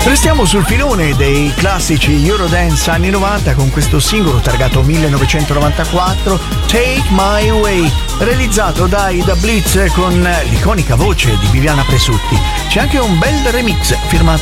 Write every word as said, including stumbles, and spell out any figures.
Restiamo sul filone dei classici Eurodance anni novanta con questo singolo targato millenovecentonovantaquattro, Take My Way, realizzato dai The Blitz con l'iconica voce di Viviana Presutti. C'è anche un bel remix firmato